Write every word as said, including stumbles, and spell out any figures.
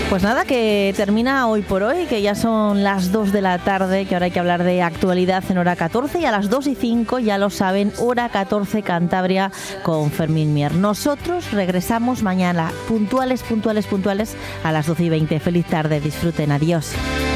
Pues nada, que termina hoy por hoy, que ya son las dos de la tarde, que ahora hay que hablar de actualidad en hora catorce, y a las dos y cinco, ya lo saben, hora catorce Cantabria con Fermín Mier. Nosotros regresamos mañana, puntuales, puntuales, puntuales, a las doce y veinte. Feliz tarde, disfruten, adiós.